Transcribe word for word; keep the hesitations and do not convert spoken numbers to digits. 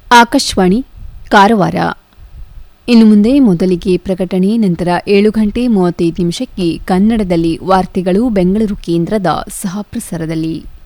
ಆಕಾಶವಾಣಿ ಕಾರವಾರ. ಇನ್ನು ಮುಂದೆ ಮೊದಲಿಗೆ ಪ್ರಕಟಣೆ, ನಂತರ ಏಳು ಗಂಟೆ ಮೂವತ್ತೈದು ನಿಮಿಷಕ್ಕೆ ಕನ್ನಡದಲ್ಲಿ ವಾರ್ತೆಗಳು ಬೆಂಗಳೂರು ಕೇಂದ್ರದ ಸಹ ಪ್ರಸಾರದಲ್ಲಿ.